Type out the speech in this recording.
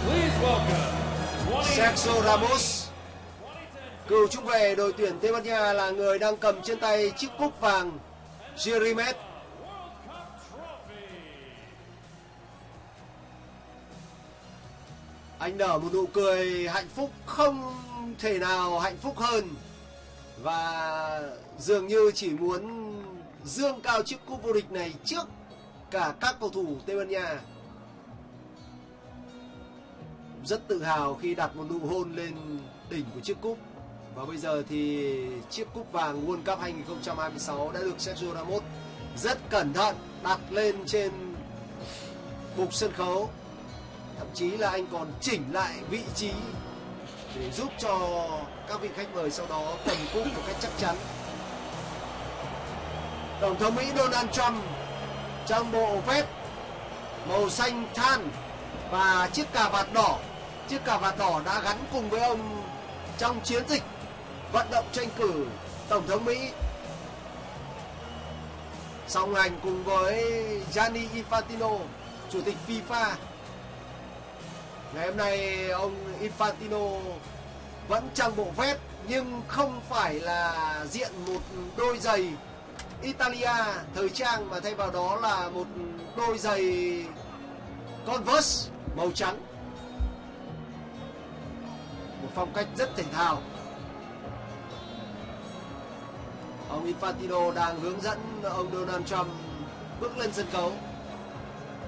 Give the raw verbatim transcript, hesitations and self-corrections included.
Sergio Ramos, cựu trung vệ đội tuyển Tây Ban Nha, là người đang cầm trên tay chiếc cúp vàng Jerimet. Anh nở một nụ cười hạnh phúc không thể nào hạnh phúc hơn, và dường như chỉ muốn dương cao chiếc cúp vô địch này trước cả các cầu thủ Tây Ban Nha. Rất tự hào khi đặt một nụ hôn lên đỉnh của chiếc cúp. Và bây giờ thì chiếc cúp vàng World Cup hai không hai sáu đã được Sergio Ramos rất cẩn thận đặt lên trên bục sân khấu. Thậm chí là anh còn chỉnh lại vị trí để giúp cho các vị khách mời sau đó cầm cúp một cách chắc chắn. Tổng thống Mỹ Donald Trump trong bộ vest màu xanh than và chiếc cà vạt đỏ. Chiếc cà vạt đỏ đã gắn cùng với ông trong chiến dịch vận động tranh cử Tổng thống Mỹ, song hành cùng với Gianni Infantino, Chủ tịch FIFA. Ngày hôm nay ông Infantino vẫn trong bộ vest nhưng không phải là diện một đôi giày Italia thời trang, mà thay vào đó là một đôi giày Converse màu trắng. Một phong cách rất thể thao. Ông Infantino đang hướng dẫn ông Donald Trump bước lên sân khấu.